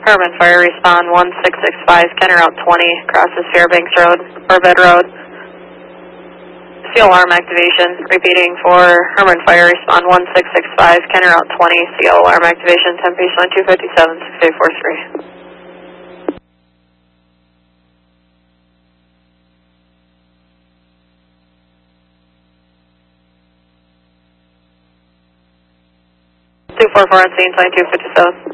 Herman Fire Respond 1665, Kenner Route 20, crosses Fairbanks Road, or Bed Road. CO alarm activation, repeating for Herman Fire Respond 1665, Kenner Route 20, CO alarm activation, Tempe 257, 6843. Two 4 4 on scene, 2257.